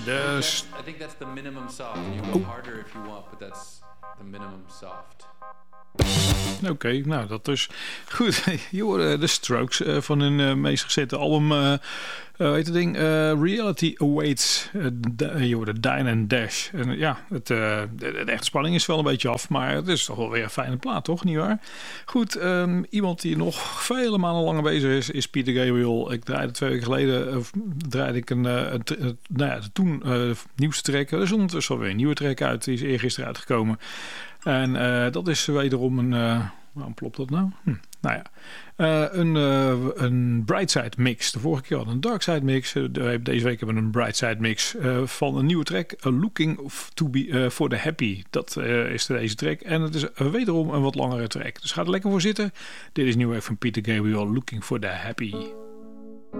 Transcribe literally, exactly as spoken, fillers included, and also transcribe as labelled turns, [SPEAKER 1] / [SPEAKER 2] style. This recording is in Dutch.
[SPEAKER 1] Dus...
[SPEAKER 2] I think that's the minimum soft. You go oh. harder if you want, but that's the minimum soft.
[SPEAKER 1] Oké, okay, nou dat is goed. Je hoorde de Strokes uh, van hun uh, meest recente album, uh, uh, heet het ding, uh, Reality Awaits. Uh, d- je hoorde Dine and Dash. En uh, ja, het, uh, de, de echte spanning is wel een beetje af, maar het is toch wel weer een fijne plaat, toch? Niet waar? Goed, um, iemand die nog vele maanden langer bezig is, is Peter Gabriel. Ik draaide twee weken geleden, uh, draaide ik een, uh, een, een nou ja, de toen uh, nieuwste track. Er is ondertussen alweer een nieuwe track uit, die is eergisteren uitgekomen. En uh, dat is wederom een... Uh, waarom klopt dat nou? Hm, nou ja. Uh, een, uh, een Brightside mix. De vorige keer hadden we een Darkside mix. Uh, deze week hebben we een Brightside mix uh, van een nieuwe track. Uh, Looking to be uh, for the Happy. Dat uh, is deze track. En het is uh, wederom een wat langere track. Dus ga er lekker voor zitten. Dit is nieuw even van Peter Gabriel. Looking for the Happy.